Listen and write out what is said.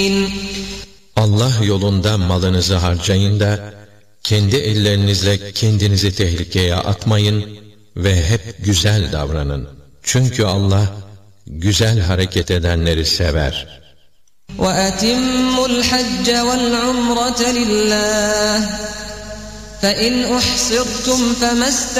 Allah yolunda malınızı harcayın da kendi ellerinizle kendinizi tehlikeye atmayın ve hep güzel davranın. Çünkü Allah güzel hareket edenleri sever. وَأَتِمُّوا الْحَجَّ وَالْعُمْرَةَ لِلَّهِ فَإِنْ أُحْصِرْتُمْ فَمَا